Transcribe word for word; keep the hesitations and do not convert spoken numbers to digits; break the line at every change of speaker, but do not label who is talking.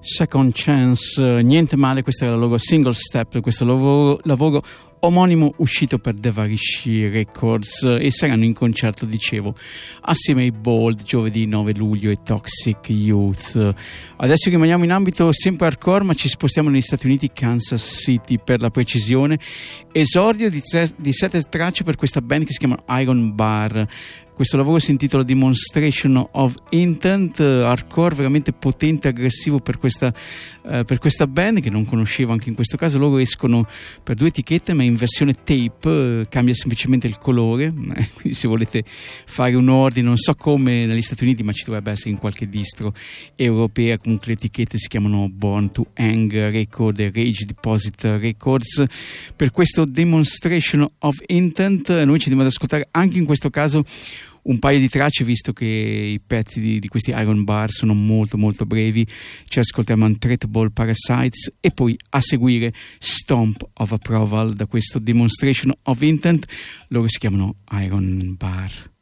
Second Chance, niente male, questa è la loro Single Step, questo lavoro, lavoro omonimo uscito per Devarishi Records, e saranno in concerto, dicevo, assieme ai Bold giovedì nove luglio e Toxic Youth. Adesso rimaniamo in ambito sempre hardcore, ma ci spostiamo negli Stati Uniti, Kansas City per la precisione. Esordio di, tre, di sette tracce per questa band che si chiama Iron Bar. Questo lavoro si intitola Demonstration of Intent, hardcore veramente potente e aggressivo per questa, uh, per questa band che non conoscevo anche in questo caso. Loro escono per due etichette ma in versione tape, uh, cambia semplicemente il colore, eh, quindi se volete fare un ordine, non so come negli Stati Uniti, ma ci dovrebbe essere in qualche distro europea. Comunque le etichette si chiamano Born to Hang Record e Rage Deposit Records. Per questo Demonstration of Intent noi ci andiamo ad ascoltare anche in questo caso un paio di tracce, visto che i pezzi di, di questi Iron Bar sono molto molto brevi. Ci ascoltiamo Untreatable Parasites e poi a seguire Stomp of Approval da questo Demonstration of Intent. Loro si chiamano Iron Bar.